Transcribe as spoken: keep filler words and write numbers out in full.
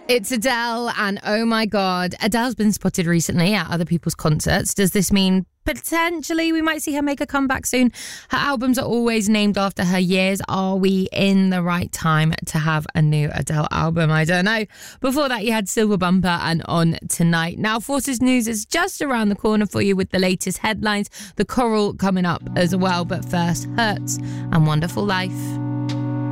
It's Adele, and oh my God, Adele's been spotted recently at other people's concerts. Does this mean potentially we might see her make a comeback soon? Her albums are always named after her years. Are we in the right time to have a new Adele album? I don't know. Before that, you had Silver Bumper and On Tonight. Now, Forces News is just around the corner for you with the latest headlines. The Coral coming up as well. But first, Hurts and Wonderful Life.